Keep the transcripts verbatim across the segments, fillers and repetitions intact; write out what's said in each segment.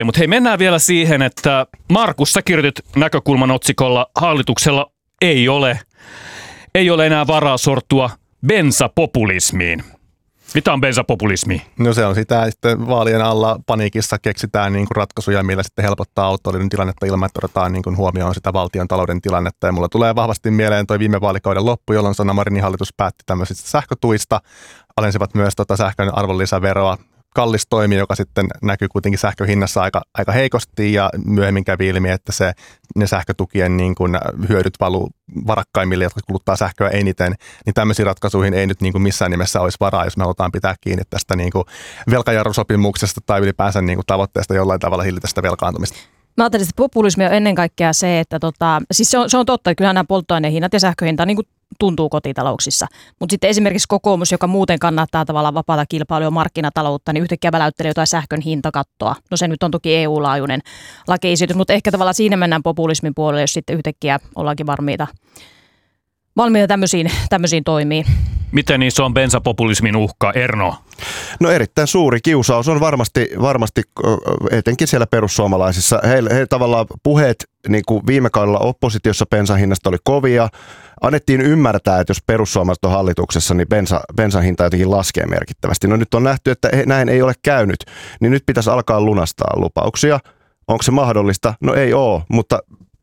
Mutta hei, mennään vielä siihen, että Markus, sä kirjoitit näkökulman otsikolla hallituksella ei ole, ei ole enää varaa sortua bensapopulismiin. Mitä on bensapopulismi? No se on sitä, että vaalien alla paniikissa keksitään niin kuin ratkaisuja, millä sitten helpottaa autoilijoiden tilannetta ilman, että otetaan niin kuin huomioon sitä valtion talouden tilannetta. Ja mulla tulee vahvasti mieleen toi viime vaalikauden loppu, jolloin Sanna Marinin hallitus päätti tämmöisistä sähkötuista, alensivat myös tota sähkön arvonlisäveroa. Kallis toimi, joka sitten näkyy kuitenkin sähkön hinnassa aika, aika heikosti ja myöhemmin kävi ilmi, että se, ne sähkötukien niin kuin hyödyt valuu varakkaimmille, jotka kuluttaa sähköä eniten, niin tämmöisiin ratkaisuihin ei nyt niin kuin missään nimessä olisi varaa, jos me halutaan pitää kiinni tästä niin kuin velkajarrusopimuksesta tai ylipäänsä niin kuin tavoitteesta jollain tavalla hillitä sitä velkaantumista. Mä ajattelin, että populismi on ennen kaikkea se, että tota, siis se on, se on totta, että kyllähän nämä polttoainehinnat ja sähköhinta niin kuin tuntuu kotitalouksissa. Mutta sitten esimerkiksi kokoomus, joka muuten kannattaa tavallaan vapaata kilpailua markkinataloutta, niin yhtäkkiä väläyttelee jotain sähkön hintakattoa. No se nyt on toki E U-laajuinen lakiesitys, mutta ehkä tavallaan siinä mennään populismin puolelle, jos sitten yhtäkkiä ollaankin valmiita, valmiita tämmöisiin, tämmöisiin toimiin. Miten iso on bensapopulismin uhka, Erno? No erittäin suuri kiusaus on varmasti, varmasti etenkin siellä perussuomalaisissa. Heillä he tavallaan puheet niin kuin viime kaudella oppositiossa bensan hinnasta oli kovia. Annettiin ymmärtää, että jos perussuomalaiset on hallituksessa, niin bensa, bensan hinta jotenkin laskee merkittävästi. No nyt on nähty, että he, näin ei ole käynyt, niin nyt pitäisi alkaa lunastaa lupauksia. Onko se mahdollista? No ei ole, mutta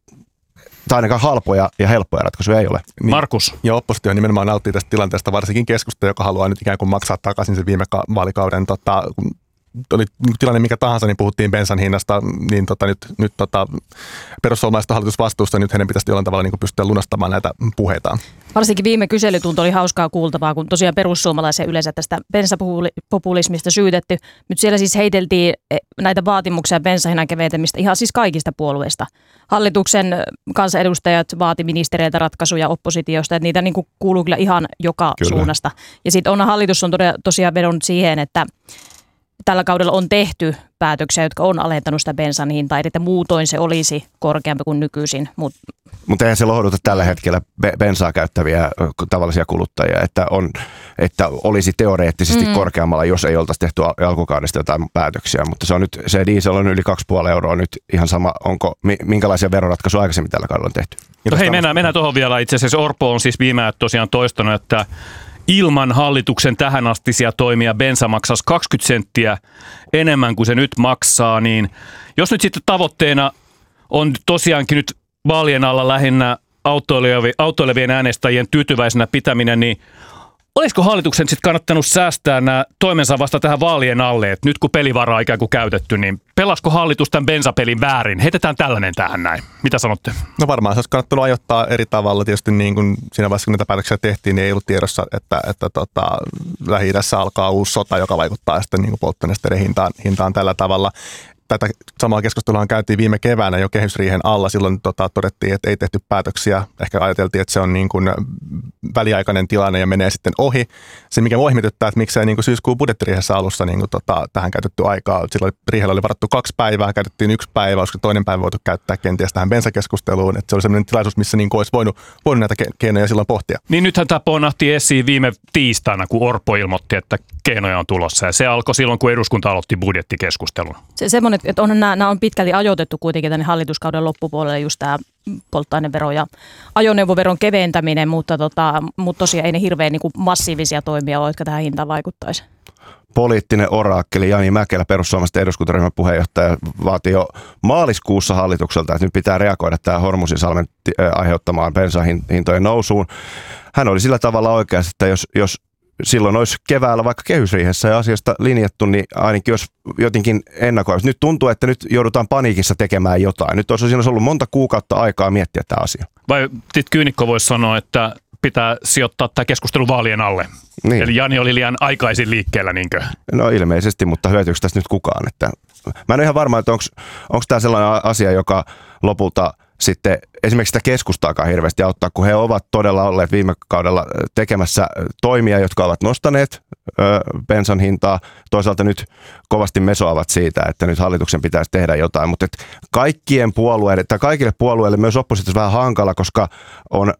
tai ainakaan halpoja ja helppoja ratkaisuja ei ole. Niin. Markus. Ja oppositio nimenomaan nauttii tästä tilanteesta, varsinkin keskusta, joka haluaa nyt ikään kuin maksaa takaisin sen viime vaalikauden, tota, kun oli tilanne mikä tahansa, niin puhuttiin bensan hinnasta, niin tota, nyt, nyt tota, perussuomalaista hallitusvastuusta, nyt heidän pitäisi jollain tavalla niin kuin pystyä lunastamaan näitä puheitaan. Varsinkin viime kyselytunti oli hauskaa kuultavaa, kun tosiaan perussuomalaisia yleensä tästä bensapopulismista syytetty. Nyt siellä siis heiteltiin näitä vaatimuksia bensahinnan keventämistä ihan siis kaikista puolueista. Hallituksen kansanedustajat vaati ministereiltä ratkaisuja oppositiosta, että niitä niin kuin kuuluu kyllä ihan joka kyllä. suunnasta. Ja sitten on hallitus on tosiaan vedonnut siihen, että tällä kaudella on tehty päätöksiä, jotka on alentanut sitä bensan hintaa, että muutoin se olisi korkeampi kuin nykyisin. Mutta Mut eihän se lohduta tällä hetkellä bensaa käyttäviä tavallisia kuluttajia, että, on, että olisi teoreettisesti mm. korkeammalla, jos ei oltaisi tehty alkukaudesta jotain päätöksiä. Mutta se on nyt, se diesel on yli kaksi pilkku viisi euroa nyt ihan sama, onko, minkälaisia veroratkaisuja aikaisemmin tällä kaudella on tehty. No hei, mennään, mennään tuohon vielä. Itse asiassa Orpo on siis viime tosiaan toistanut, että ilman hallituksen tähänastisia toimia bensa maksaisi kaksikymmentä senttiä enemmän kuin se nyt maksaa, niin jos nyt sitten tavoitteena on tosiaankin nyt vaalien alla lähinnä autoilevien äänestäjien tyytyväisenä pitäminen, niin olisiko hallituksen sitten kannattanut säästää nämä toimensa vasta tähän vaalien alle, että nyt kun pelivara on ikään kuin käytetty, niin pelasko hallitus tämän bensapelin väärin? Heitetään tällainen tähän näin. Mitä sanotte? No varmaan se olisi kannattanut ajoittaa eri tavalla. Tietysti niin kuin siinä vaiheessa, kun näitä päätöksiä tehtiin, niin ei ollut tiedossa, että, että tota, Lähi-idässä alkaa uusi sota, joka vaikuttaa sitten niin kuin polttonesteiden hintaan, hintaan tällä tavalla. Tätä samaa keskustelua käytiin viime keväänä jo kehysriihen alla. Silloin tota, todettiin, että ei tehty päätöksiä. Ehkä ajateltiin, että se on niin kuin väliaikainen tilanne ja menee sitten ohi. Se, mikä mua ihmetyttää, että miksei niin kuin syyskuun budjettiriihessä alussa niin kuin, tota, tähän käytetty aikaa. Silloin riihellä oli varattu kaksi päivää, käytettiin yksi päivä, olisiko toinen päivä voitu käyttää kenties tähän bensakeskusteluun. Että se oli sellainen tilaisuus, missä niin kuin olisi voinut, voinut näitä keinoja silloin pohtia. Niin nythän tämä ponahti esiin viime tiistaina, kun Orpo ilmoitti, että keinoja on tulossa. Ja se alkoi silloin, kun eduskunta aloitti budjettikeskustelun. Se, semmoinen, että on, nämä, nämä on pitkälti ajoitettu kuitenkin tänne hallituskauden loppupuolelle just tämä polttoainevero ja ajoneuvoveron keventäminen, mutta, tota, mutta tosiaan ei ne hirveän niin kuin massiivisia toimia ole, jotka tähän hintaan vaikuttaisi. Poliittinen oraakkeli Jani Mäkelä, perussuomalaisten eduskuntaryhmän puheenjohtaja, vaati jo maaliskuussa hallitukselta, että nyt pitää reagoida tähän Hormuzinsalmen aiheuttamaan bensahintojen nousuun. Hän oli sillä tavalla oikeassa, että jos, jos silloin olisi keväällä vaikka kehysriihessä ja asiasta linjattu, niin ainakin jos jotenkin ennakoisi. Nyt tuntuu, että nyt joudutaan paniikissa tekemään jotain. Nyt olisi siinä ollut monta kuukautta aikaa miettiä tämä asia. Vai sitten kyynikko voisi sanoa, että pitää sijoittaa tämä keskustelu vaalien alle? Niin. Eli Jani oli liian aikaisin liikkeellä, niinkö? No ilmeisesti, mutta hyötyykö tästä nyt kukaan? Että mä en ole ihan varma, että onko tämä sellainen asia, joka lopulta sitten esimerkiksi sitä keskustaakaan hirveästi auttaa, kun he ovat todella olleet viime kaudella tekemässä toimia, jotka ovat nostaneet ö, bensan hintaa. Toisaalta nyt kovasti mesoavat siitä, että nyt hallituksen pitäisi tehdä jotain, mutta kaikkien puolueiden, tai kaikille puolueille myös oppositiossa vähän hankala, koska on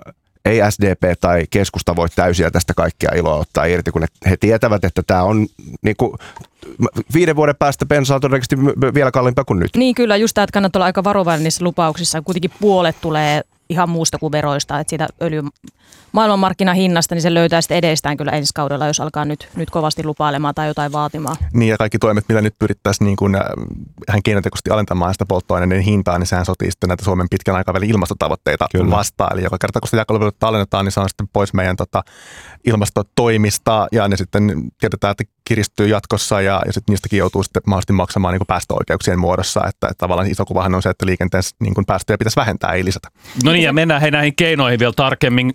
ei S D P tai keskusta voi täysiä tästä kaikkia iloa ottaa irti, kun he tietävät, että tämä on niin kuin, viiden vuoden päästä bensa on todennäköisesti vielä kalliimpaa kuin nyt. Niin kyllä, just tämä, että kannattaa olla aika varovainen niissä lupauksissa. Kuitenkin puolet tulee ihan muusta kuin veroista, että siitä öljyn maailmanmarkkinahinnasta, niin se löytää sitten edestään kyllä ensi kaudella, jos alkaa nyt, nyt kovasti lupailemaan tai jotain vaatimaan. Niin ja kaikki toimet, millä nyt pyrittäisiin niin kuin ihan keinotekoisesti alentamaan sitä polttoaineiden hintaa, niin sehän sotii sitten näitä Suomen pitkän aikavälin ilmastotavoitteita kyllä vastaan. Eli joka kerta, kun sitä jakeluvelvoitetta alennetaan, niin se on sitten pois meidän tota, ilmastotoimista ja ne sitten tiedetään, että kiristyy jatkossa ja, ja sitten niistäkin joutuu sitten mahdollisesti maksamaan niin kuin päästöoikeuksien muodossa. Että, että tavallaan iso kuvahan on se, että liikenteen niin kuin päästöjä pitäisi vähentää, ei lisätä. No niin, ja mennään he näihin keinoihin vielä tarkemmin.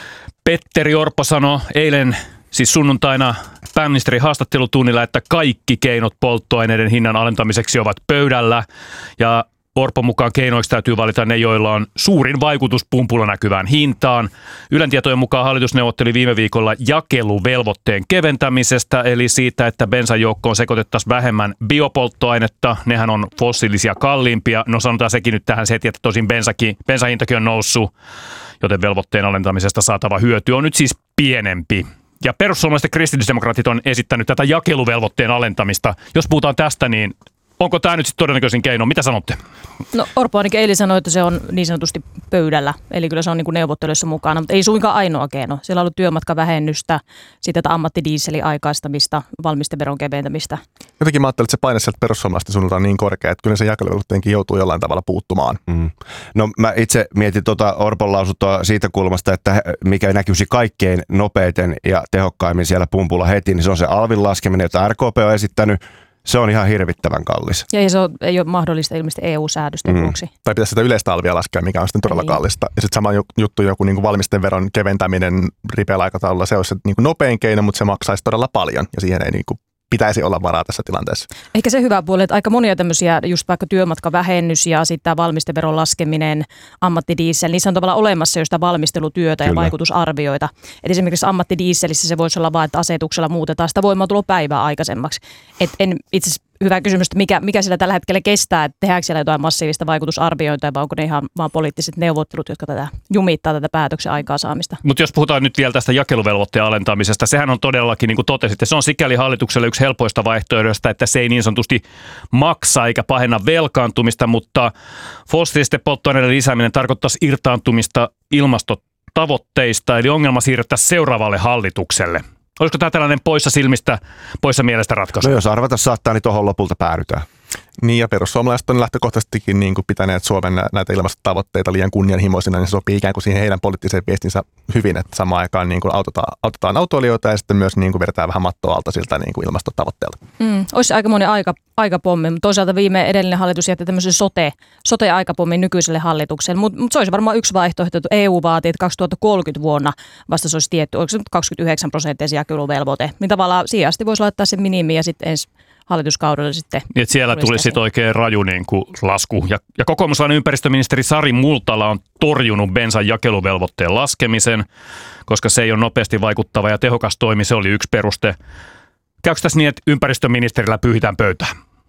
Petteri Orpo sanoi eilen, siis sunnuntaina pääministerin haastattelutunnilla, että kaikki keinot polttoaineiden hinnan alentamiseksi ovat pöydällä. Ja Orpo mukaan keinoiksi täytyy valita ne, joilla on suurin vaikutus pumpulla näkyvään hintaan. Ylen tietojen mukaan hallitus neuvotteli viime viikolla jakeluvelvoitteen keventämisestä, eli siitä, että bensan joukkoon sekoitettaisiin vähemmän biopolttoainetta. Nehän on fossiilisia kalliimpia. No sanotaan sekin nyt tähän heti, että tosin bensakin, bensahintakin on noussut, joten velvoitteen alentamisesta saatava hyöty on nyt siis pienempi. Ja perussuomalaiset kristillisdemokraatit on esittänyt tätä jakeluvelvoitteen alentamista. Jos puhutaan tästä, niin onko tämä nyt sitten todennäköisin keino? Mitä sanotte? No Orpo ainakin eilen sanoi, että se on niin sanotusti pöydällä, eli kyllä se on niin kuin neuvotteluissa mukana, mutta ei suinkaan ainoa keino. Siellä on ollut työmatkavähennystä, sitten tätä ammattidieselin aikaistamista, valmisteveron keventämistä. Jotenkin mä ajattelin, että se paine sieltä perussuomalaisten suunnalta on niin korkea, että kyllä se jakeluvelvoitteenkin joutuu jollain tavalla puuttumaan. Mm. No mä itse mietin tuota Orpon lausuntoa siitä kulmasta, että mikä näkyisi kaikkein nopeiten ja tehokkaimmin siellä pumpulla heti, niin se on se alvin laskeminen, jota R K P on esittänyt. Se on ihan hirvittävän kallis. Ja se on, ei ole mahdollista ilmeisesti E U-säädösten mm. vuoksi. Tai pitäisi sitä yleistä alvia laskea, mikä on sitten todella niin kallista. Ja sitten sama juttu, joku niin kuin valmisteveron keventäminen ripeällä aikataululla, se olisi se niin kuin nopein keino, mutta se maksaisi todella paljon. Ja siihen ei niin kuin pitäisi olla varaa tässä tilanteessa. Ehkä se hyvä puoli, että aika monia tämmöisiä, just vaikka työmatkavähennys ja sitten tämä valmisteveron laskeminen, ammattidiesel, niissä on tavallaan olemassa jo sitä valmistelutyötä ja Kyllä. vaikutusarvioita. Eli esimerkiksi ammattidieselissä se voisi olla vain, että asetuksella muutetaan sitä voimaantulopäivää aikaisemmaksi. Et en itse asiassa hyvä kysymys, että mikä, mikä siellä tällä hetkellä kestää, että tehdäänkö siellä jotain massiivista vaikutusarviointia vai onko ne ihan vaan poliittiset neuvottelut, jotka tätä jumittaa tätä päätöksen aikaansaamista. Mutta jos puhutaan nyt vielä tästä jakeluvelvoitteen alentamisesta, sehän on todellakin, niin kuin totesitte, se on sikäli hallitukselle yksi helpoista vaihtoehdoista, että se ei niin sanotusti maksa eikä pahenna velkaantumista, mutta fossiilisten polttoaineiden lisääminen tarkoittaisi irtaantumista ilmastotavoitteista, eli ongelma siirrettäisiin seuraavalle hallitukselle. Olisiko tämä tällainen poissa silmistä, poissa mielestä ratkaisu? No jos arvata saattaa, niin tuohon lopulta päädytään. Niin ja perussuomalaiset on lähtökohtaisestikin niin kuin pitäneet Suomen näitä ilmastotavoitteita liian kunnianhimoisina, niin se sopii ikään kuin siihen heidän poliittiseen viestinsä hyvin, että samaan aikaan niin kuin autetaan, autetaan autoilijoita ja sitten myös niin kuin vedetään vähän mattoa alta siltä niin kuin ilmastotavoitteelta. Mm, olisi aika monen aika, aikapommi, mutta toisaalta viime edellinen hallitus jätti tämmöisen sote, sote-aikapommin nykyiselle hallitukselle, mutta mut se olisi varmaan yksi vaihtoehto, että E U vaatii, että kaksituhattakolmekymmentä vuonna vasta se olisi tietty, oliko se kaksikymmentäyhdeksän prosenttia jakeluvelvoite, niin tavallaan siihen asti voisi laittaa sen minimi ja sitten ensi hallituskaudella sitten. Niin, siellä tuli sitten oikein raju niin kuin lasku. Ja, ja kokoomuslainen ympäristöministeri Sari Multala on torjunut bensan jakeluvelvoitteen laskemisen, koska se ei ole nopeasti vaikuttava ja tehokas toimi. Se oli yksi peruste. Käykö tässä niin, että ympäristöministerillä pyyhitään pöytää?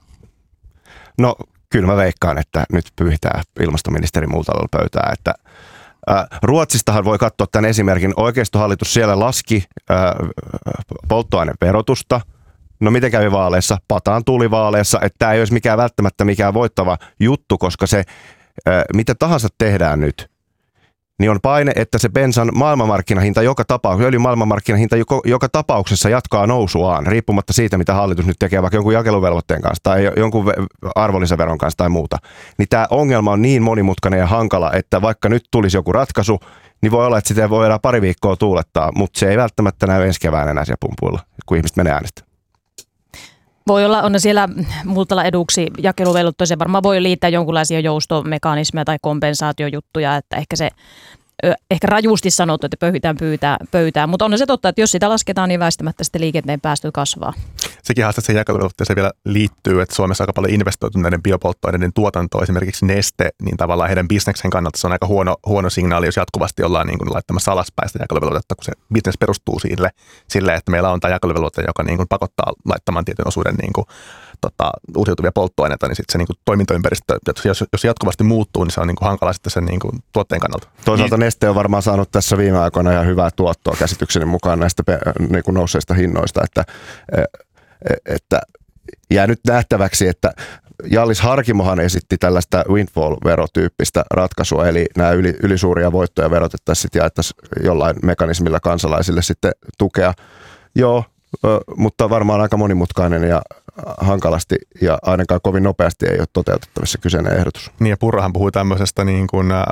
No kyllä mä veikkaan, että nyt pyyhitään ilmastoministeri Multalalla pöytää. Että, ää, Ruotsistahan voi katsoa tämän esimerkin. Oikeistohallitus siellä laski ää, polttoaineverotusta. No miten kävi vaaleissa? Pataan tuli vaaleissa, että tämä ei olisi mikään välttämättä mikään voittava juttu, koska se, mitä tahansa tehdään nyt, niin on paine, että se bensan maailmanmarkkinahinta joka tapauksessa, öljyn maailmanmarkkinahinta joka, joka tapauksessa jatkaa nousuaan, riippumatta siitä, mitä hallitus nyt tekee vaikka jonkun jakeluvelvoitteen kanssa tai jonkun arvonlisäveron kanssa tai muuta. Niin tämä ongelma on niin monimutkainen ja hankala, että vaikka nyt tulisi joku ratkaisu, niin voi olla, että sitä voidaan pari viikkoa tuulettaa, mutta se ei välttämättä näy ensi keväänä enää siellä pumpuilla, kun ihmiset menee äänestämään. Voi olla, on siellä Multala eduksi jakeluvelvoitteeseen. Varmaan voi liittää jonkinlaisia joustomekanismeja tai kompensaatiojuttuja, että ehkä se ehkä rajusti sanottu, että pöyhitään pyytää, pöytään, mutta on se totta, että jos sitä lasketaan, niin väistämättä sitten liikenteen päästöt kasvaa. sekin haaste sen jakeluvelvoitteeseen vielä liittyy, että Suomessa aika paljon investoitu näiden biopolttoaineiden tuotantoon, esimerkiksi Neste, niin tavallaan heidän bisneksen kannalta se on aika huono, huono signaali, jos jatkuvasti ollaan niin kuin laittamassa alaspäin sitä jakeluvelvoitetta, kun se bisnes perustuu sille, sille, että meillä on tämä jakeluvelvoite, joka niin kuin pakottaa laittamaan tietyn osuuden niin kuin, tota, uusiutuvia polttoaineita, niin sitten se niin kuin toimintaympäristö, jos, jos jatkuvasti muuttuu, niin se on niin kuin hankala sitten sen niin kuin tuotteen kannalta. Toisaalta Neste on varmaan saanut tässä viime aikoina ihan hyvää tuottoa käsitykseni mukaan näistä niin kuin nousseista hinnoista, että, että jää nyt nähtäväksi, että Hjallis Harkimohan esitti tällaista windfall-verotyyppistä ratkaisua, eli nämä yli, ylisuuria voittoja verotettaisiin ja jaettaisiin jollain mekanismilla kansalaisille sitten tukea. Joo, mutta varmaan aika monimutkainen ja hankalasti ja ainakaan kovin nopeasti ei ole toteutettavissa kyseinen ehdotus. Niin ja Purrahan puhui tämmöisestä niin kuin, äh,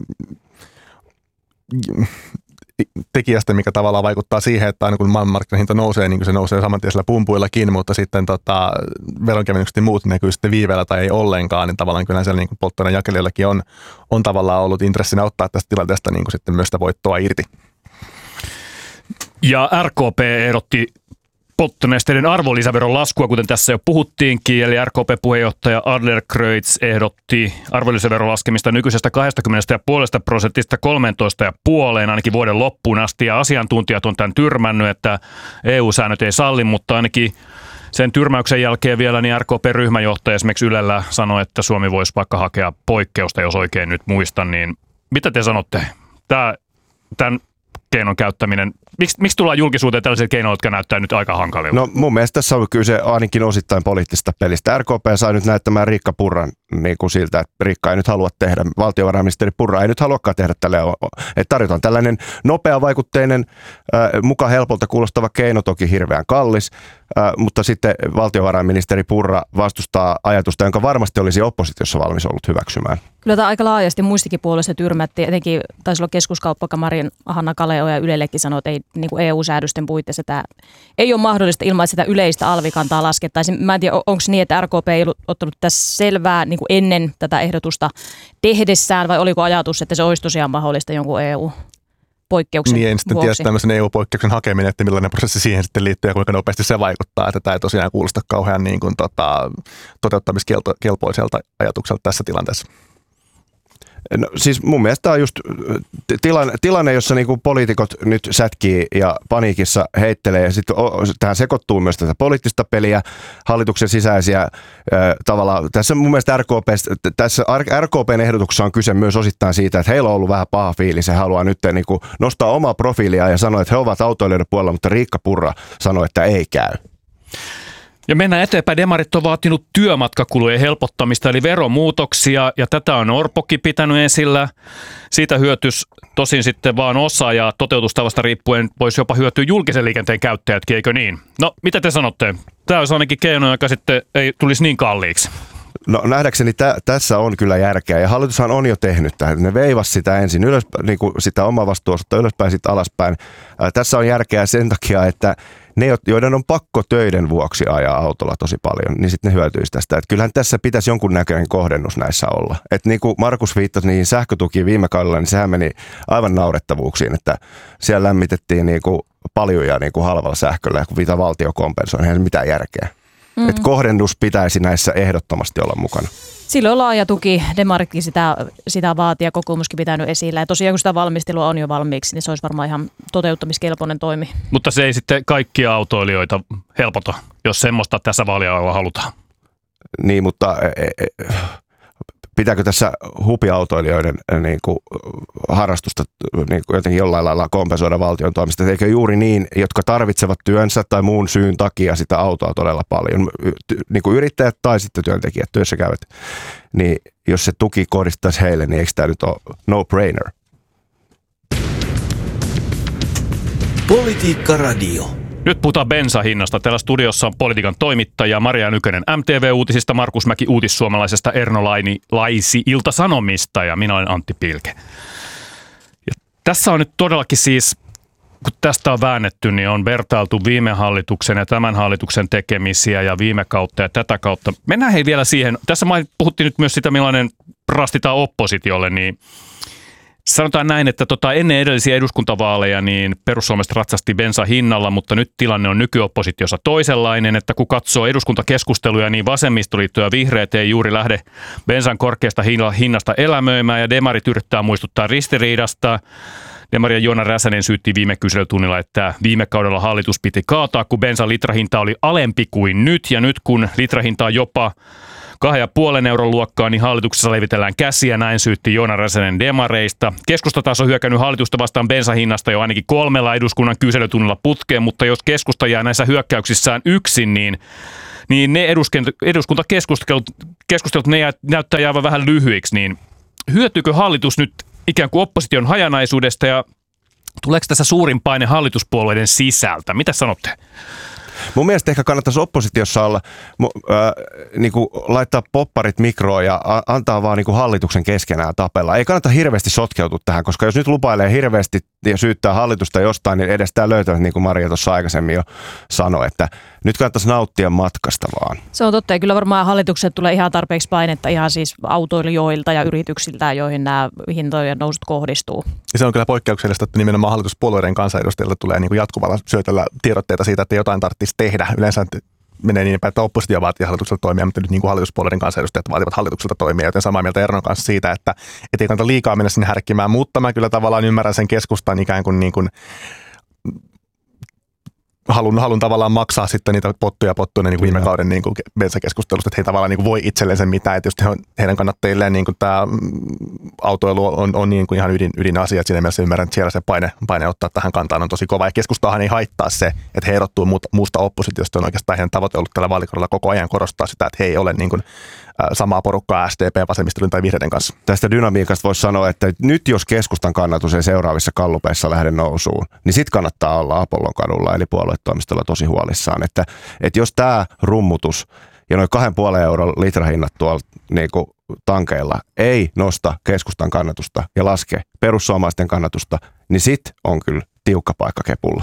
tekijästä, mikä tavallaan vaikuttaa siihen, että aina kun maailmanmarkkinahinta nousee, niin kuin se nousee saman tien pumpuillakin, mutta sitten tota, veronkevennykset ja muut näkyy sitten viiveellä tai ei ollenkaan, niin tavallaan kyllä siellä niin polttoaineen jakelijoillakin on, on tavallaan ollut intressinä ottaa tästä tilanteesta niin kuin sitten myös sitä voittoa irti. Ja R K P ehdotti polttonesteiden arvonlisäveron laskua, kuten tässä jo puhuttiinkin, eli R K P-puheenjohtaja Adlercreutz ehdotti arvonlisäveron laskemista nykyisestä kaksikymmentä pilkku viisi prosentista kolmetoista pilkku viisi ainakin vuoden loppuun asti, ja asiantuntijat on tämän tyrmännyt, että E U-säännöt ei salli, mutta ainakin sen tyrmäyksen jälkeen vielä niin R K P-ryhmäjohtaja esimerkiksi Ylellä sanoi, että Suomi voisi vaikka hakea poikkeusta, jos oikein nyt muistan, niin mitä te sanotte? Tämä, tämän keinon käyttäminen. Miksi, miksi tullaan julkisuuteen tällaisia keinoja, jotka näyttää nyt aika hankalilta? No mun mielestä tässä on kyse ainakin osittain poliittisesta pelistä. R K P sai nyt näyttämään Riikka Purran niin kuin siltä, että Riikka ei nyt halua tehdä, valtiovarainministeri Purra ei nyt haluakaan tehdä tälle, että tarjotaan tällainen nopea vaikutteinen, äh, muka helpolta kuulostava keino, toki hirveän kallis, äh, mutta sitten valtiovarainministeri Purra vastustaa ajatusta, jonka varmasti olisi oppositiossa valmis ollut hyväksymään. Kyllä tämä aika laajasti muistikin puolesta tyrmättiin, etenkin taisi olla Keskuskauppakamarin Hanna Kaleo ja Ylellekin sanoi, että ei, niin kuin E U-säädösten puitteissa tämä ei ole mahdollista ilman, että sitä yleistä alvikantaa laskettaisiin. Mä en tiedä, onko niin, että R K P ei ollut ottanut tässä selvää niin kuin ennen tätä ehdotusta tehdessään, vai oliko ajatus, että se olisi tosiaan mahdollista jonkun E U-poikkeuksen niin, en sitten vuoksi? tiedä tämmöisen E U-poikkeuksen hakeminen, että millainen prosessi siihen sitten liittyy ja kuinka nopeasti se vaikuttaa, että tämä ei tosiaan kuulosta kauhean niin kuin, tota, toteuttamiskelpoiselta ajatukselta tässä tilanteessa. No, siis mun mielestä tämä on just tilanne, tilanne jossa niinku poliitikot nyt sätkii ja paniikissa heittelee ja sitten tähän sekoittuu myös tätä poliittista peliä, hallituksen sisäisiä tavallaan. Tässä mun mielestä R K P, tässä R K P:n ehdotuksessa on kyse myös osittain siitä, että heillä on ollut vähän paha fiilis ja haluaa nyt niinku nostaa omaa profiilia ja sanoa, että he ovat autoilijoiden puolella, mutta Riikka Purra sanoi, että ei käy. Ja mennään eteenpäin. Demarit on vaatinut työmatkakulujen helpottamista, eli veromuutoksia, ja tätä on Orpokin pitänyt esillä. Siitä hyötys tosin sitten vaan osa, ja toteutustavasta riippuen voisi jopa hyötyä julkisen liikenteen käyttäjätkin, eikö niin? No, mitä te sanotte? Tämä olisi ainakin keino, joka sitten ei tulisi niin kalliiksi. No nähdäkseni tä, tässä on kyllä järkeä, ja hallitushan on jo tehnyt tähän. Ne veivasi sitä ensin ylös, niin kuin sitä omavastuuosuutta ylöspäin, sitten alaspäin. Ää, tässä on järkeä sen takia, että ne, joiden on pakko töiden vuoksi ajaa autolla tosi paljon, niin sitten ne hyötyisi tästä. Et kyllähän tässä pitäisi jonkunnäköinen kohdennus näissä olla. Et niin kuin Markus viittasi niihin sähkötukiin viime kaudella, niin sehän meni aivan naurettavuuksiin, että siellä lämmitettiin niin kuin paljuja niin kuin halvalla sähköllä, kun mitä valtio kompensoi, eihän mitään järkeä. Mm-hmm. Et kohdennus pitäisi näissä ehdottomasti olla mukana. Silloin laaja tuki, Demaritkin sitä, sitä vaatii ja kokoomuskin pitänyt esillä. Ja tosiaan kun sitä valmistelua on jo valmiiksi, niin se olisi varmaan ihan toteuttamiskelpoinen toimi. Mutta se ei sitten kaikkia autoilijoita helpota, jos semmoista tässä vaaliajalla halutaan. Niin, mutta pitääkö tässä hupiautoilijoiden niin kuin, harrastusta niin kuin jotenkin jollain lailla kompensoida valtion toimesta? Eikö juuri niin, jotka tarvitsevat työnsä tai muun syyn takia sitä autoa todella paljon, niin kuin yrittäjät tai sitten työntekijät, työssä käyvät, niin jos se tuki kohdistaisi heille, niin eikö tämä nyt ole no-brainer? Politiikka Radio. Nyt puhutaan bensahinnasta. Täällä studiossa on politiikan toimittaja Maria Nykänen M T V-uutisista, Markus Mäki uutissuomalaisesta, Erno Laini Laisi Ilta-Sanomista ja minä olen Antti Pilke. Ja tässä on nyt todellakin siis, kun tästä on väännetty, niin on vertailtu viime hallituksen ja tämän hallituksen tekemisiä ja viime kautta ja tätä kautta. Mennään hei vielä siihen. Tässä puhuttiin nyt myös sitä, millainen rastitaan oppositiolle, niin Sanotaan näin, että tota, ennen edellisiä eduskuntavaaleja niin perussuomalaiset ratsasti bensan hinnalla, mutta nyt tilanne on nykyoppositiossa toisenlainen, että kun katsoo eduskuntakeskusteluja, niin vasemmistoliitto ja vihreät ei juuri lähde bensan korkeasta hinnasta elämöimään ja demarit yrittää muistuttaa ristiriidasta. Demari ja Joona Räsänen syytti viime kyselytunnilla, että viime kaudella hallitus piti kaataa, kun bensan litrahinta oli alempi kuin nyt ja nyt kun litrahinta on jopa kahden ja puolen euron luokkaa, niin hallituksessa levitellään käsiä, näin syytti Joona Räsänen demareista. Keskusta taas on hyökännyt hallitusta vastaan bensahinnasta jo ainakin kolmella eduskunnan kyselytunnilla putkeen, mutta jos keskusta jää näissä hyökkäyksissään yksin, niin, niin ne eduskuntakeskustelut keskustelut, ne jää, näyttää jäävän vähän lyhyiksi, niin hyötyykö hallitus nyt ikään kuin opposition hajanaisuudesta ja tuleeko tässä suurin paine hallituspuolueiden sisältä? Mitä sanotte? Mun mielestä ehkä kannattaisi oppositiossa olla, äh, niin kuin laittaa popparit mikroon ja a- antaa vaan niin kuin hallituksen keskenään tapella. Ei kannata hirveästi sotkeutua tähän, koska jos nyt lupailee hirveästi ja syyttää hallitusta jostain, niin edes tämä löytävät, niin kuin Maria tuossa aikaisemmin jo sanoi, että nyt kannattaisi nauttia matkasta vaan. Se on totta ja kyllä varmaan hallitukset tulee ihan tarpeeksi painetta ihan siis autoilijoilta ja yrityksiltä, joihin nämä hintojen nousut kohdistuu. Ja se on kyllä poikkeuksellista, että nimenomaan hallituspuolueiden kansanedustajilta tulee niin kuin jatkuvalla syötöllä tiedotteita siitä, että jotain tarvitsisi tehdä. Yleensä menee niin päin, että oppositio vaatii hallitukselta toimia, mutta nyt niin kuin hallituspuolueiden kansanedustajat vaativat hallitukselta toimia, joten samaa mieltä Ernon kanssa siitä, että ei kannata liikaa mennä sinne härkkimään, mutta mä kyllä tavallaan ymmärrän sen keskustan ikään kuin, niin kuin Halun, halun tavallaan maksaa sitten niitä pottuja pottuja niin kuin viime kauden niin kuin bensakeskustelusta, että he tavallaan niin kuin voi itsellensä mitään, että just he on, heidän kannattajilleen niin kuin tämä autoilu on, on niin kuin ihan ydin, ydinasia, että siinä mielessä ymmärrän, että siellä se paine, paine ottaa tähän kantaan on tosi kova, ja keskustahan ei haittaa se, että he erottuu muusta oppositiosta, on oikeastaan heidän tavoite ollut tällä vaalikaudella koko ajan korostaa sitä, että he ei ole niin kuin samaa porukkaa S D P, vasemmistoliiton tai vihreiden kanssa. Tästä dynamiikasta voisi sanoa, että nyt jos keskustan kannatus ei seuraavissa gallupeissa lähde nousuun, niin sit kannattaa olla Apollon kadulla eli puoluetoimistolla tosi huolissaan, että, että jos tämä rummutus ja noin kahden puolen euron litrahinnat tuolla niin kuin tankeilla ei nosta keskustan kannatusta ja laske perussuomalaisten kannatusta, niin sit on kyllä tiukka paikka kepulla.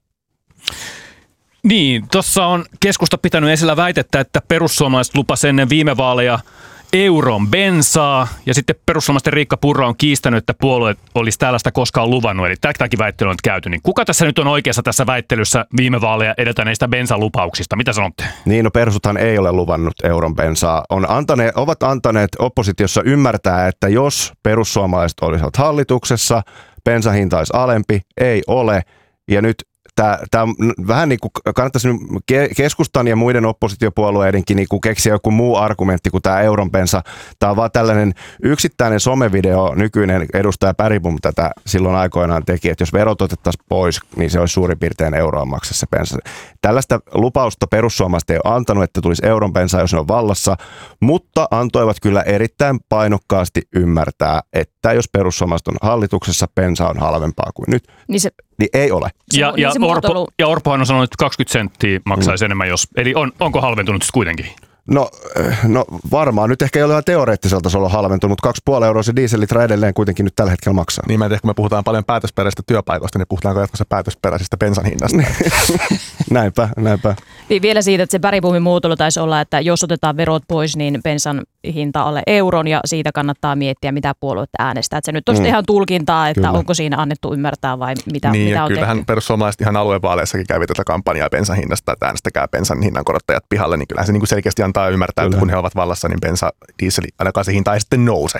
Niin, tuossa on keskusta pitänyt esillä väitettä, että perussuomalaiset lupasi ennen viime vaaleja euron bensaa, ja sitten perussuomalaisten Riikka Purra on kiistänyt, että puolue olisi tällaista koskaan luvannut, eli tämäkin väittely on käyty. Niin kuka tässä nyt on oikeassa tässä väittelyssä viime vaaleja edeltäneistä bensalupauksista? Mitä sanotte? Niin, no persuthan ei ole luvannut euron bensaa. On antaneet, ovat antaneet oppositiossa ymmärtää, että jos perussuomalaiset olisivat hallituksessa, bensahinta olisi alempi, ei ole, ja nyt Tämä, tämä vähän niin kuin kannattaisi keskustan ja muiden oppositiopuolueidenkin niin kuin keksiä joku muu argumentti kuin tämä euron bensa. Tämä on vaan tällainen yksittäinen somevideo, nykyinen edustaja Bergbom tätä silloin aikoinaan teki, että jos verot otettaisiin pois, niin se olisi suurin piirtein euroa maksassa se bensa. Tällaista lupausta perussuomalaiset ei ole antanut, että tulisi euron bensa, jos ne on vallassa, mutta antoivat kyllä erittäin painokkaasti ymmärtää, että jos perussuomalaiset on hallituksessa, bensa on halvempaa kuin nyt, niin, se, niin ei ole. Ja, ja, Orpo, ja Orpohan on sanonut, että kaksikymmentä senttiä maksaisi mm. enemmän, jos, eli on, onko halventunut sitten kuitenkin? No, no varmaan. Nyt ehkä ei ole ihan teoreettisella tasolla halventunut, mutta kaksi pilkku viisi euroa se dieselitra edelleen kuitenkin nyt tällä hetkellä maksaa. Niin mä en tiedä, kun me puhutaan paljon päätösperäisistä työpaikoista, niin puhutaanko jatkossa päätösperäisistä bensan hinnasta? näinpä, näinpä. Vielä siitä, että se Bergbomin muotoilu taisi olla, että jos otetaan verot pois, niin bensan hinta alle euron ja siitä kannattaa miettiä, mitä puoluetta äänestää. Että se nyt on mm. ihan tulkintaa, että Kyllä. onko siinä annettu ymmärtää vai mitä, niin, mitä on kyllähän tehty. Perussuomalaiset ihan aluevaaleissakin kävi tätä kampanjaa bensan hinnasta, että äänestäkää bensan hinnan korottajat pihalle, niin kyllähän se niin kuin selkeästi antaa ymmärtää, Kyllä. että kun he ovat vallassa, niin bensa, dieseli, ainakaan se hinta ei sitten nouse.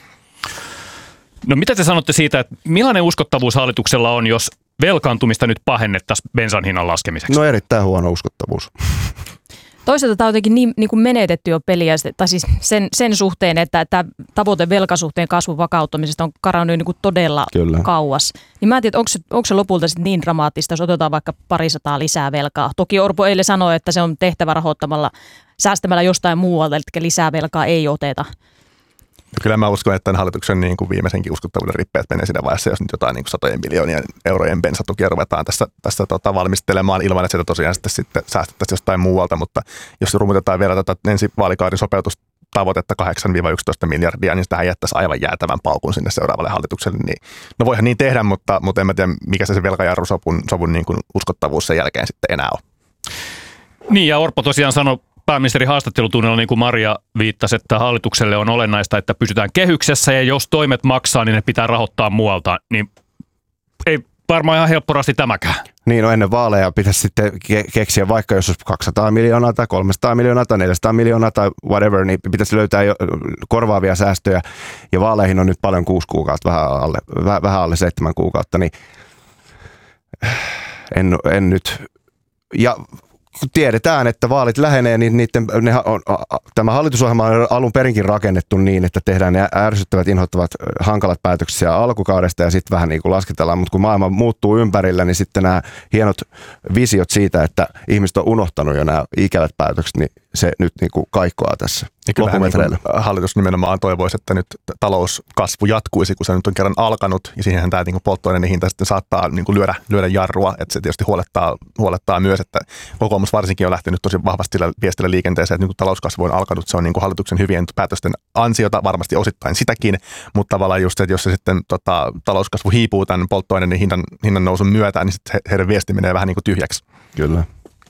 No mitä te sanotte siitä, että millainen uskottavuus hallituksella on, jos velkaantumista nyt pahennettaisiin bensan hinnan laskemiseksi? No erittäin huono uskottavuus. Toisaalta tämä on jotenkin niin, niin kuin menetetty jo peliä, tai siis sen, sen suhteen, että tämä tavoite velkasuhteen kasvun vakauttamisesta on karannut niin kuin todella Kyllä. kauas. Niin mä en tiedä, onko se, onko se lopulta sitten niin dramaattista, jos otetaan vaikka parisataa lisää velkaa. Toki Orpo eilen sanoi, että se on tehtävä rahoittamalla, säästämällä jostain muualta, eli lisää velkaa ei oteta. Kyllä mä uskon, että tämän hallituksen niin kuin viimeisenkin uskottavuuden rippeet menee siinä vaiheessa, jos nyt jotain niin kuin satojen miljoonien eurojen bensatukia ruvetaan tässä, tässä tota, valmistelemaan ilman, että sitä tosiaan sitten, sitten säästettäisiin jostain muualta, mutta jos rummutetaan vielä tätä ensi vaalikauden sopeutustavoitetta kahdeksan yksitoista miljardia, niin sitä jättäisi aivan jäätävän paukun sinne seuraavalle hallitukselle. Niin, no voihan niin tehdä, mutta, mutta en mä tiedä, mikä se, se velkajarrusovun sovun niin kuin uskottavuus sen jälkeen sitten enää on. Niin, ja Orpo tosiaan sanoi pääministeri haastattelutunnilla, niin kuin Maria viittasi, että hallitukselle on olennaista, että pysytään kehyksessä ja jos toimet maksaa, niin ne pitää rahoittaa muualta. Niin ei varmaan ihan helpporasti tämäkään. Niin, no ennen vaaleja pitäisi sitten ke- keksiä vaikka jos olisi kaksisataa miljoonaa tai kolmesataa miljoonaa tai neljäsataa miljoonaa tai whatever, niin pitäisi löytää jo korvaavia säästöjä. Ja vaaleihin on nyt paljon kuusi kuukautta, vähän alle, vähän, vähän alle seitsemän kuukautta, niin en, en nyt. Ja kun tiedetään, että vaalit lähenee, niin niiden, ne on, tämä hallitusohjelma on alun perinkin rakennettu niin, että tehdään ne ärsyttävät, inhottavat, hankalat päätöksiä alkukaudesta ja sitten vähän niin kuin lasketellaan. Mutta kun maailma muuttuu ympärillä, niin sitten nämä hienot visiot siitä, että ihmiset on unohtanut jo nämä ikävät päätökset, niin se nyt niin kuin kaikkoaa tässä loppumetreillä. Niin hallitus nimenomaan toivoisi, että nyt talouskasvu jatkuisi, kun se nyt on kerran alkanut, ja siihenhän tämä niin polttoaineiden hinta sitten saattaa niin kuin lyödä, lyödä jarrua, että se tietysti huolettaa, huolettaa myös, että kokoomus varsinkin on lähtenyt tosi vahvasti viestillä liikenteeseen, että niin kuin talouskasvu on alkanut, se on niin kuin hallituksen hyvien päätösten ansiota, varmasti osittain sitäkin, mutta tavallaan just se, että jos se sitten tota, talouskasvu hiipuu tämän polttoaineiden hinnan, hinnan nousun myötä, niin sitten heidän viesti menee vähän niin kuin tyhjäksi. Kyllä.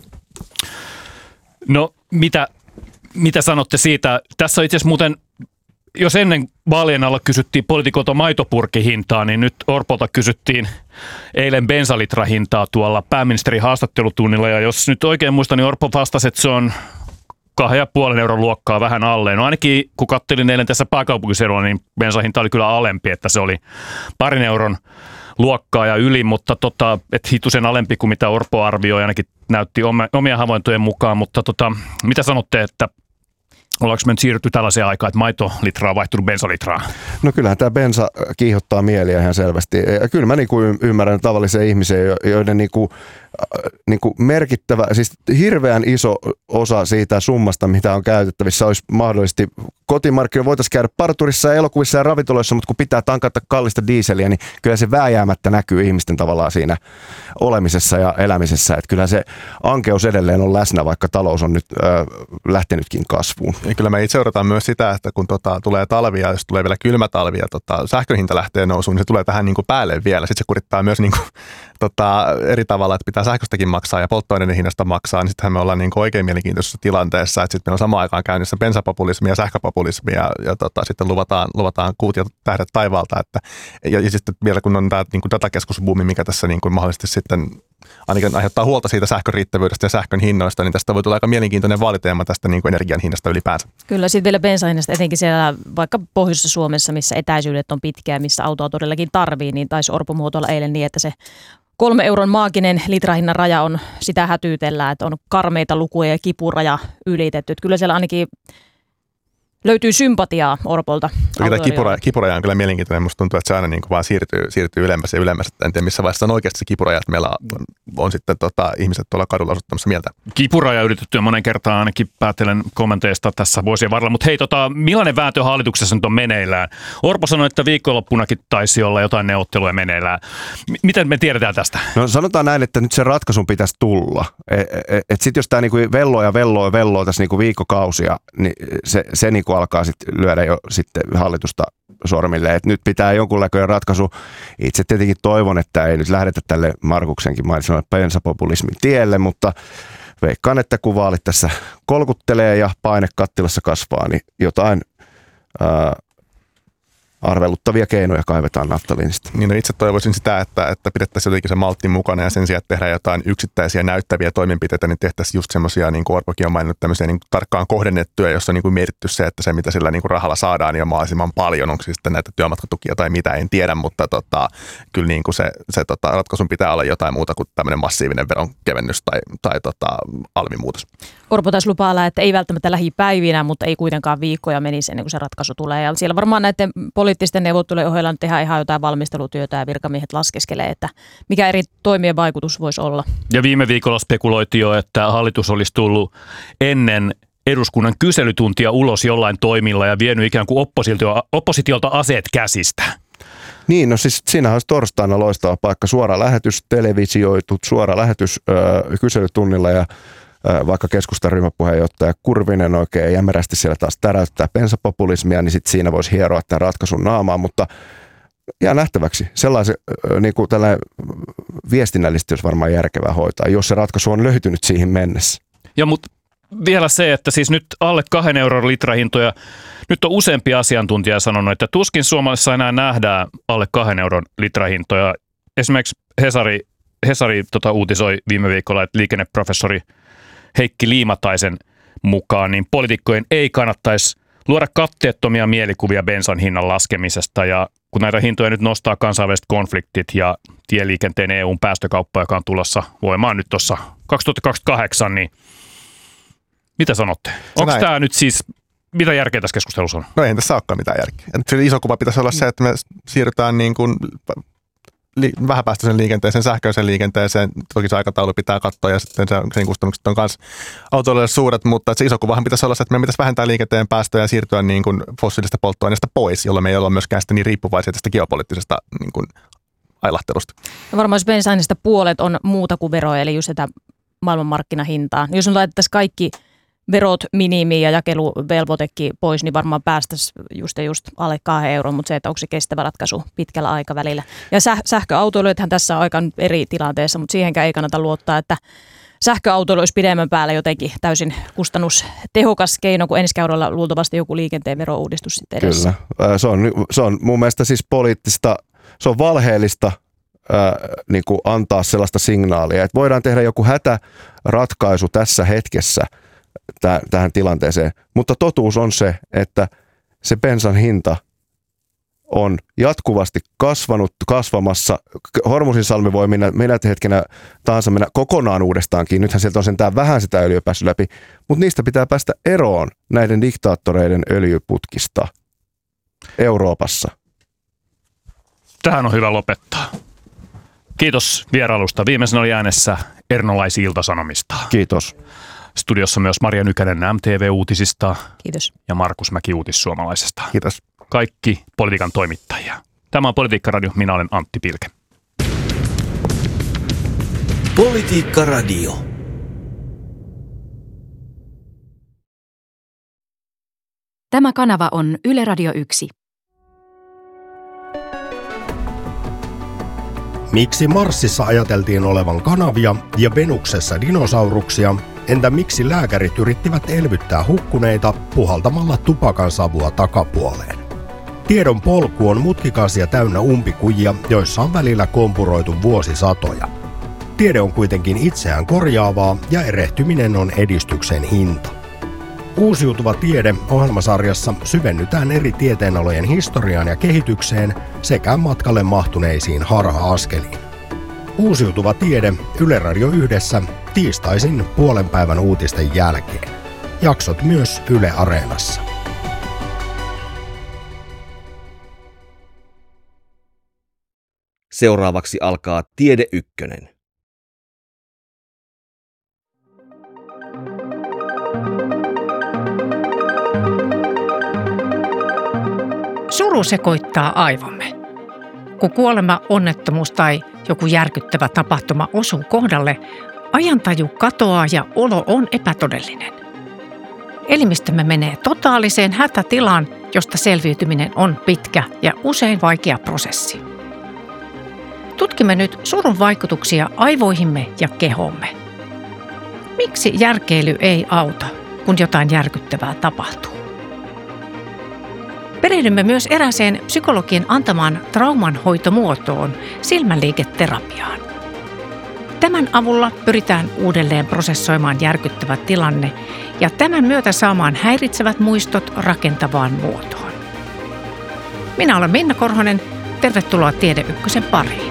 No mitä, mitä sanotte siitä? Tässä on itse asiassa muuten, jos ennen vaalien alla kysyttiin poliitikolta maitopurkkihintaa, niin nyt Orpolta kysyttiin eilen bensalitrahintaa tuolla pääministerin haastattelutunnilla. Ja jos nyt oikein muistan, niin Orpo vastasi, että se on kahden ja puolen euron luokkaa vähän alle. No ainakin kun katselin eilen tässä pääkaupunkiseudulla, niin bensahinta oli kyllä alempi, että se oli parin euron luokkaa ja yli, mutta tota, et hitusen alempi kuin mitä Orpo arvioi, ainakin näytti omia havaintojen mukaan, mutta tota, mitä sanotte, että ollaanko me nyt siirrytty tällaiseen aikaan, että maitolitraa on vaihtunut bensalitraa? No kyllähän tämä bensa kiihottaa mieliä ihan selvästi. Ja kyllä mä niinku ymmärrän tavallisia ihmisiä, joiden niinku, niinku merkittävä, siis hirveän iso osa siitä summasta, mitä on käytettävissä, olisi mahdollisesti kotimarkkinoilla. Voitaisiin käydä parturissa ja elokuvissa ja ravintoloissa, mutta kun pitää tankata kallista diiseliä, niin kyllä se vääjäämättä näkyy ihmisten tavallaan siinä olemisessa ja elämisessä. Että kyllä se ankeus edelleen on läsnä, vaikka talous on nyt äh, lähtenytkin kasvuun. Ja kyllä me itse odotan myös sitä, että kun tota, tulee talvia, jos tulee vielä kylmä talvi ja tota, sähkön hinta lähtee nousuun, niin se tulee tähän niin kuin päälle vielä. Sitten se kurittaa myös niin kuin, tota, eri tavalla, että pitää sähköstäkin maksaa ja polttoaineiden hinnasta maksaa, niin sittenhän me ollaan niin kuin oikein mielenkiintoisessa tilanteessa, että sitten meillä on samaan aikaan käynnissä bensapopulismi ja sähköpopulismi ja, ja tota, sitten luvataan, luvataan kuut ja tähdet taivaalta. Että, ja, ja sitten vielä kun on tämä niin kuin datakeskusbuumi, mikä tässä niin kuin mahdollisesti sitten ainakin aiheuttaa huolta siitä sähkön riittävyydestä ja sähkön hinnoista, niin tästä voi tulla aika mielenkiintoinen vaaliteema tästä niin kuin energian hinnasta ylipäänsä. Kyllä, sitten vielä bensahinnasta, etenkin siellä vaikka Pohjoisessa Suomessa, missä etäisyydet on pitkiä ja missä autoa todellakin tarvii, niin taisi Orpo muotoilla eilen niin, että se kolme euron maaginen litrahinnan raja on, sitä hätyytellään, että on karmeita lukuja ja kipuraja ylitetty. Että kyllä siellä ainakin löytyy sympatiaa Orpolta. Tämä kipura, kipuraja on kyllä mielenkiintoinen. Musta tuntuu, että se aina niin kuin vaan siirtyy, siirtyy ylemmäs ja ylemmäs. En tiedä, missä vaiheessa on oikeasti se kipuraja, että meillä on, on sitten tota, ihmiset tuolla kadulla osoittamassa mieltä. Kipuraja yritetty monen kertaan ainakin päätellen kommenteista tässä vuosien varrella. Mutta hei, tota, millainen vääntö hallituksessa nyt on meneillään? Orpo sanoi, että viikonloppunakin taisi olla jotain neuvotteluja meneillään. M- miten me tiedetään tästä? No sanotaan näin, että nyt se ratkaisun pitäisi tulla. Että et, et sitten jos tämä niinku velloo ja velloo ja velloo tässä niinku viikkokausia, niin se, se niinku alkaa sitten lyödä jo sitten hallitusta sormille. Et nyt pitää jonkunlainen ratkaisu. Itse tietenkin toivon, että ei nyt lähdetä tälle Markuksenkin mainitsemaan bensapopulismin tielle, mutta veikkaan, että kun vaalit tässä kolkuttelee ja paine kattilassa kasvaa, niin jotain ää, arveluttavia keinoja kaivetaan naftaliinista. Niin no itse toivoisin sitä, että, että pidettäisiin jotenkin se maltti mukana ja sen sijaan, että tehdään jotain yksittäisiä näyttäviä toimenpiteitä, niin tehtäisiin just semmoisia, niin kuin Orpokin on maininnut, tämmöisiä niin tarkkaan kohdennettuja, jossa on niin kuin mietitty se, että se mitä sillä niin kuin rahalla saadaan niin on mahdollisimman paljon, onko sitten näitä työmatkatukia tai mitä, en tiedä, mutta tota, kyllä niin kuin se, se tota, ratkaisun pitää olla jotain muuta kuin tämmöinen massiivinen veronkevennys tai, tai tota, alvimuutos. Orpo taisi lupailla, että ei välttämättä lähipäivinä, mutta ei kuitenkaan viikkoja menisi ennen kuin se ratkaisu tulee. Ja siellä varmaan näiden poliittisten neuvottelujen ohella tehdään ihan jotain valmistelutyötä ja virkamiehet laskeskelee, että mikä eri toimien vaikutus voisi olla. Ja viime viikolla spekuloitiin jo, että hallitus olisi tullut ennen eduskunnan kyselytuntia ulos jollain toimilla ja vienyt ikään kuin oppositiolta, oppositiolta aseet käsistä. Niin, no siis siinähän olisi torstaina loistava paikka. Suora lähetys, televisioitut, suora lähetys öö, kyselytunnilla ja vaikka keskustan ryhmäpuheenjohtaja Kurvinen oikein jämerästi siellä taas täräyttää bensapopulismia, niin sitten siinä voisi hieroa tämän ratkaisun naamaan, mutta jää nähtäväksi. Sellaisen niin kuin tällainen viestinnällisesti olisi varmaan järkevää hoitaa, jos se ratkaisu on löytynyt siihen mennessä. Ja mutta vielä se, että siis nyt alle kahden euron litrahintoja, nyt on useampi asiantuntija sanonut, että tuskin Suomessa enää nähdään alle kahden euron litrahintoja. Esimerkiksi Hesari, Hesari tota, uutisoi viime viikolla, että liikenneprofessori Heikki Liimataisen mukaan, niin poliitikkojen ei kannattaisi luoda katteettomia mielikuvia bensan hinnan laskemisesta. Ja kun näitä hintoja nyt nostaa kansainväliset konfliktit ja tieliikenteen E U:n päästökauppa, joka on tulossa voimaan nyt tuossa kaksituhattakaksikymmentäkahdeksan, niin mitä sanotte? Onko tämä nyt siis, mitä järkeä tässä keskustelussa on? No ei tässä olekaan mitään järkeä. Nyt se iso kuva pitäisi olla se, että me siirrytään niin kuin li- vähäpäästöisen liikenteeseen, sähköisen liikenteeseen. Toki se aikataulu pitää katsoa ja sitten sen kustannukset on myös autoilijoille suuret, mutta se iso kuvahan pitäisi olla se, että me pitäisi vähentää liikenteen päästöjä ja siirtyä niin kuin fossiilista polttoaineesta pois, jolloin me ei olla myöskään sitten niin riippuvaisia tästä geopoliittisesta niin kuin ailahtelusta. No varmaan jos bensainista puolet on muuta kuin veroja, eli just sitä maailmanmarkkinahintaa. Jos on laitettaisiin kaikki verot minimiin ja jakeluvelvoitekin pois, niin varmaan päästäisiin just ja just alle kahden euron, mutta se, että onko se kestävä ratkaisu pitkällä aikavälillä. Ja säh- sähköautoilijathan tässä on aika eri tilanteessa, mutta siihenkään ei kannata luottaa, että sähköautoilu olisi pidemmän päällä jotenkin täysin kustannustehokas keino, kun ensi kaudella luultavasti joku liikenteen verouudistus sitten edessä. Kyllä. Se on, se on mun mielestä siis poliittista, se on valheellista ää, niin kuin antaa sellaista signaalia, että voidaan tehdä joku hätäratkaisu tässä hetkessä tähän tilanteeseen. Mutta totuus on se, että se bensan hinta on jatkuvasti kasvanut, kasvamassa. Hormusinsalmi voi minä, minä hetkenä tahansa mennä kokonaan uudestaankin. Nythän sieltä on sentään vähän sitä öljyä päässyt läpi. Mutta niistä pitää päästä eroon näiden diktaattoreiden öljyputkista Euroopassa. Tähän on hyvä lopettaa. Kiitos vierailusta. Viimeisenä oli äänessä Erno Laisi Ilta-Sanomista. Kiitos. Studiossa myös Maria Nykänen M T V-uutisista. Kiitos. Ja Markus Mäki Uutissuomalaisesta. Kiitos. Kaikki politiikan toimittajia. Tämä on Politiikka-radio. Minä olen Antti Pilke. Politiikka-radio. Tämä kanava on Yle Radio yksi. Miksi Marsissa ajateltiin olevan kanavia ja Venuksessa dinosauruksia? Entä miksi lääkärit yrittivät elvyttää hukkuneita puhaltamalla tupakan savua takapuoleen? Tiedon polku on mutkikas ja täynnä umpikujia, joissa on välillä kompuroitu vuosisatoja. Tiede on kuitenkin itseään korjaavaa ja erehtyminen on edistyksen hinta. Uusiutuva tiede -ohjelmasarjassa syvennytään eri tieteenalojen historiaan ja kehitykseen sekä matkalle mahtuneisiin harha-askeliin. Uusiutuva tiede Yle Radio yhdessä tiistaisin puolen päivän uutisten jälkeen. Jaksot myös Yle Areenassa. Seuraavaksi alkaa Tiede Ykkönen. Suru sekoittaa aivomme. Kun kuolema, onnettomuus tai joku järkyttävä tapahtuma osuu kohdalle, ajantaju katoaa ja olo on epätodellinen. Elimistömme menee totaaliseen hätätilaan, josta selviytyminen on pitkä ja usein vaikea prosessi. Tutkimme nyt surun vaikutuksia aivoihimme ja kehomme. Miksi järkeily ei auta, kun jotain järkyttävää tapahtuu? Perehdymme myös erääseen psykologien antamaan traumanhoitomuotoon, silmänliiketerapiaan. Tämän avulla pyritään uudelleen prosessoimaan järkyttävä tilanne ja tämän myötä saamaan häiritsevät muistot rakentavaan muotoon. Minä olen Minna Korhonen. Tervetuloa Tiede Ykkösen pariin.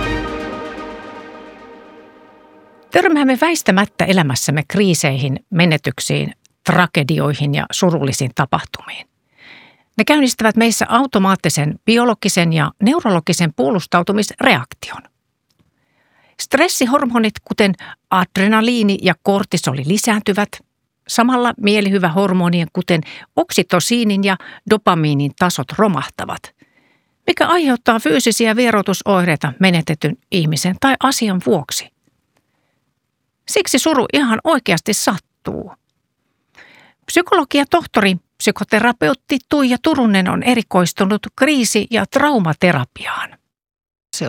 Törmäämme väistämättä elämässämme kriiseihin, menetyksiin, tragedioihin ja surullisiin tapahtumiin. Ne käynnistävät meissä automaattisen biologisen ja neurologisen puolustautumisreaktion. Stressihormonit, kuten adrenaliini ja kortisoli, lisääntyvät. Samalla mielihyvähormonien, kuten oksitosiinin ja dopamiinin tasot romahtavat, mikä aiheuttaa fyysisiä vieroitusoireita menetetyn ihmisen tai asian vuoksi. Siksi suru ihan oikeasti sattuu. Psykologia tohtori, psykoterapeutti Tuija Turunen on erikoistunut kriisi- ja traumaterapiaan. Se on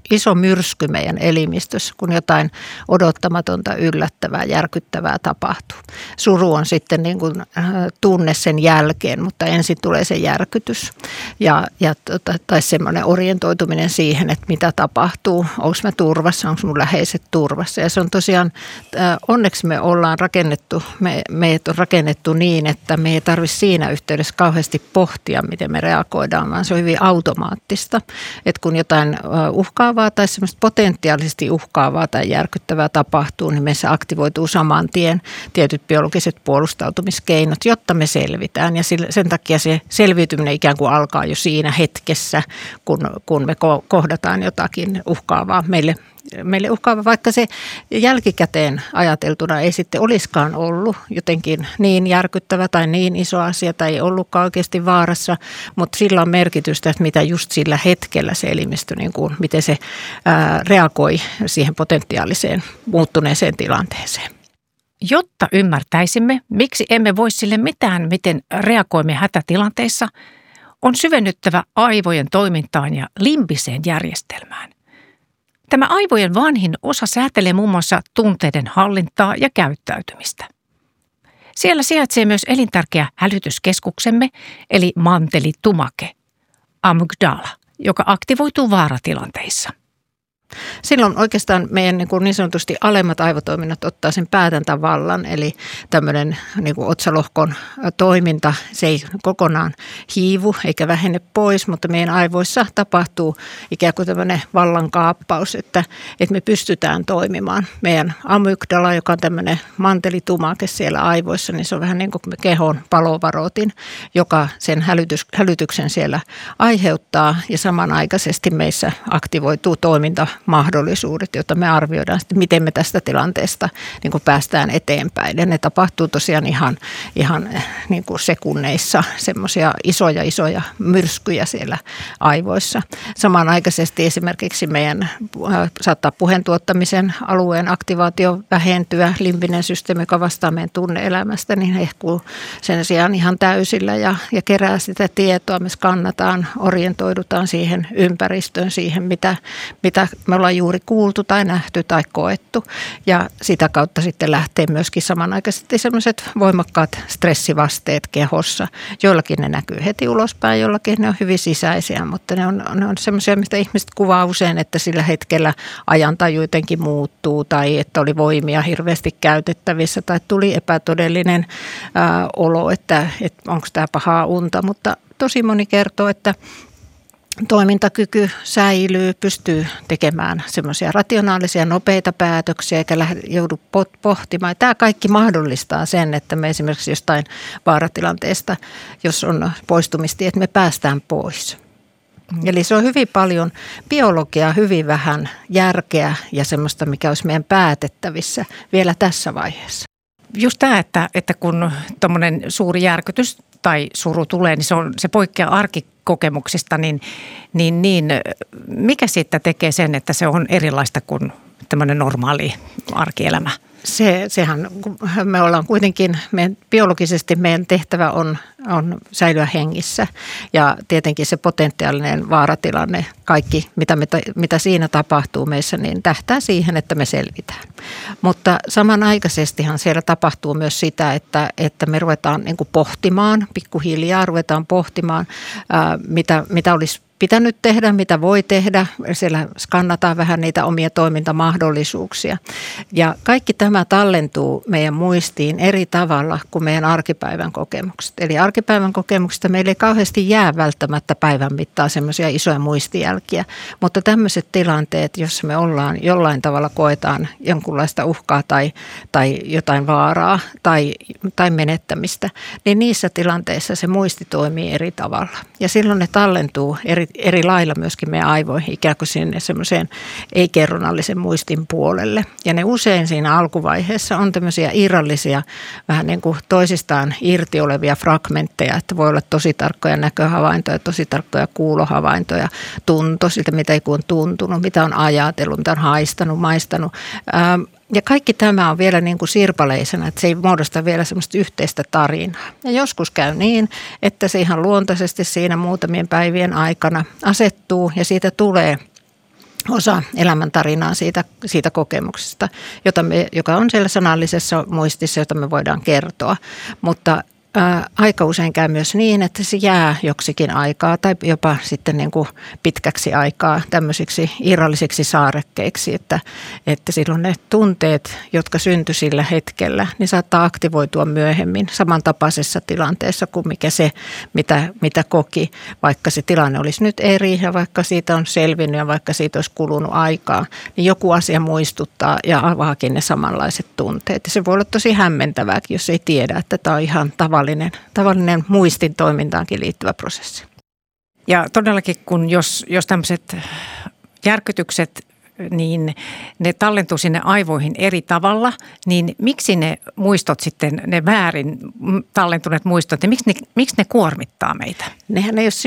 iso myrsky meidän elimistössä, kun jotain odottamatonta, yllättävää, järkyttävää tapahtuu. Suru on sitten niin kuin tunne sen jälkeen, mutta ensin tulee se järkytys ja, ja tota, tai semmoinen orientoituminen siihen, että mitä tapahtuu, onko mä turvassa, onko mun läheiset turvassa. Ja se on tosiaan, onneksi me ollaan rakennettu, me, meidät on rakennettu niin, että me ei tarvitse siinä yhteydessä kauheasti pohtia, miten me reagoidaan, vaan se on hyvin automaattista. Että kun jotain uhkaavaa tai semmoista potentiaalisesti uhkaavaa tai järkyttävää tapahtuu, niin meissä aktivoituu saman tien tietyt biologiset puolustautumiskeinot, jotta me selvitään. Ja sen takia se selviytyminen ikään kuin alkaa jo siinä hetkessä, kun, kun me kohdataan jotakin uhkaavaa meille. Meille uhkaava, vaikka se jälkikäteen ajateltuna ei sitten olisikaan ollut jotenkin niin järkyttävä tai niin iso asia tai ei ollutkaan oikeasti vaarassa, mutta sillä on merkitystä, että mitä just sillä hetkellä se elimistö, niin kuin, miten se ää, reagoi siihen potentiaaliseen muuttuneeseen tilanteeseen. Jotta ymmärtäisimme, miksi emme voi sille mitään, miten reagoimme hätätilanteissa, on syvennyttävä aivojen toimintaan ja limbiseen järjestelmään. Tämä aivojen vanhin osa säätelee muun muassa tunteiden hallintaa ja käyttäytymistä. Siellä sijaitsee myös elintärkeä hälytyskeskuksemme, eli mantelitumake, amygdala, joka aktivoituu vaaratilanteissa. Silloin oikeastaan meidän niin, kuin niin sanotusti alemmat aivotoiminnot ottaa sen päätäntävallan, eli tämmöinen niin kuin otsalohkon toiminta, se ei kokonaan hiivu eikä vähene pois, mutta meidän aivoissa tapahtuu ikään kuin tämmöinen vallankaappaus, että, että me pystytään toimimaan. Meidän amygdala, joka on tämmöinen mantelitumake siellä aivoissa, niin se on vähän niin kuin kehon palovaroitin, joka sen hälytys, hälytyksen siellä aiheuttaa ja samanaikaisesti meissä aktivoituu toiminta mahdollisuudet, joita me arvioidaan sitten, miten me tästä tilanteesta niin kuin päästään eteenpäin. Ja ne tapahtuu tosiaan ihan, ihan niin kuin sekunneissa, semmoisia isoja, isoja myrskyjä siellä aivoissa. Samanaikaisesti esimerkiksi meidän saattaa puheen tuottamisen alueen aktivaatio vähentyä, limbinen systeemi, joka vastaa meidän tunne-elämästä, niin hehkuu sen sijaan ihan täysillä ja, ja kerää sitä tietoa. Me skannataan, orientoidutaan siihen ympäristöön, siihen mitä, mitä me ollaan juuri kuultu tai nähty tai koettu. Ja sitä kautta sitten lähtee myöskin samanaikaisesti sellaiset voimakkaat stressivasteet kehossa. Joillakin ne näkyy heti ulospäin, joillakin ne on hyvin sisäisiä, mutta ne on, ne on semmoisia, mistä ihmiset kuvaa usein, että sillä hetkellä ajantaju jotenkin muuttuu tai että oli voimia hirveästi käytettävissä tai tuli epätodellinen ää, olo, että, että onko tämä pahaa unta, mutta tosi moni kertoo, että toimintakyky säilyy, pystyy tekemään semmoisia rationaalisia, nopeita päätöksiä eikä lähde, joudu pohtimaan. Tämä kaikki mahdollistaa sen, että me esimerkiksi jostain vaaratilanteesta, jos on poistumistie, että me päästään pois. Mm. Eli se on hyvin paljon biologiaa, hyvin vähän järkeä ja semmoista, mikä olisi meidän päätettävissä vielä tässä vaiheessa. Just tämä, että, että kun tuommoinen suuri järkytys tai suru tulee, niin se, on, se poikkeaa arkikokemuksista, niin, niin, niin mikä siitä tekee sen, että se on erilaista kuin tämmöinen normaali arkielämä? Se, sehän, me ollaan kuitenkin, me, biologisesti meidän tehtävä on, on säilyä hengissä ja tietenkin se potentiaalinen vaaratilanne, kaikki mitä, me, mitä siinä tapahtuu meissä, niin tähtää siihen, että me selvitään. Mutta samanaikaisestihan siellä tapahtuu myös sitä, että, että me ruvetaan niin kuin pohtimaan, pikkuhiljaa ruvetaan pohtimaan, ää, mitä, mitä olisi pitänyt tehdä, mitä voi tehdä. Siellä skannataan vähän niitä omia toimintamahdollisuuksia. Ja kaikki tämä tallentuu meidän muistiin eri tavalla kuin meidän arkipäivän kokemukset. Eli arkipäivän kokemuksista meillä ei kauheasti jää välttämättä päivän mittaan semmoisia isoja muistijälkiä. Mutta tämmöiset tilanteet, jossa me ollaan jollain tavalla koetaan jonkunlaista uhkaa tai, tai jotain vaaraa tai, tai menettämistä, niin niissä tilanteissa se muisti toimii eri tavalla. Ja silloin ne tallentuu eri eri lailla myöskin meidän aivoihin, ikään kuin sinne semmoiseen ei-kerronnallisen muistin puolelle. Ja ne usein siinä alkuvaiheessa on tämmöisiä irrallisia, vähän niin kuin toisistaan irti olevia fragmentteja, että voi olla tosi tarkkoja näköhavaintoja, tosi tarkkoja kuulohavaintoja, tunto, siltä mitä ei on tuntunut, mitä on ajatellut, mitä on haistanut, maistanut. Ähm, Ja kaikki tämä on vielä niin kuin sirpaleisena, että se ei muodosta vielä semmoista yhteistä tarinaa. Ja joskus käy niin, että se ihan luontaisesti siinä muutamien päivien aikana asettuu ja siitä tulee osa elämäntarinaa siitä, siitä kokemuksesta, jota me, joka on siellä sanallisessa muistissa, jota me voidaan kertoa, mutta Ää, aika usein käy myös niin, että se jää joksikin aikaa tai jopa sitten niin kuin pitkäksi aikaa tämmöisiksi irrallisiksi saarekkeiksi, että, että silloin ne tunteet, jotka syntyi sillä hetkellä, niin saattaa aktivoitua myöhemmin samantapaisessa tilanteessa kuin mikä se, mitä, mitä koki, vaikka se tilanne olisi nyt eri ja vaikka siitä on selvinnyt ja vaikka siitä olisi kulunut aikaa, niin joku asia muistuttaa ja avaakin ne samanlaiset tunteet. Ja se voi olla tosi hämmentävääkin, jos ei tiedä, että tämä on ihan tavallinen Tavallinen, tavallinen muistin toimintaankin liittyvä prosessi. Ja todellakin, kun jos, jos tämmöiset järkytykset, niin ne tallentuu sinne aivoihin eri tavalla, niin miksi ne muistot sitten, ne väärin tallentuneet muistot, ja miksi ne, miksi ne kuormittaa meitä? Nehän ei ole